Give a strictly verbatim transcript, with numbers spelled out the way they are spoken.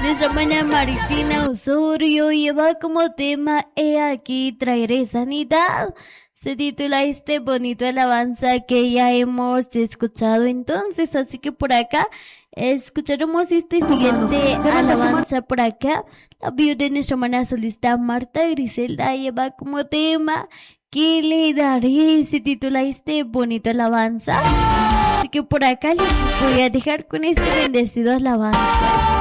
Nuestra hermana Maritina Osorio lleva como tema He aquí traeré sanidad. Se titula este bonito alabanza que ya hemos escuchado entonces, así que por acá escucharemos este siguiente alabanza por acá. La viuda de nuestra hermana solista Marta Griselda lleva como tema ¿Qué le daré? Se titula este bonito alabanza. Así que por acá les voy a dejar con este bendecido alabanza.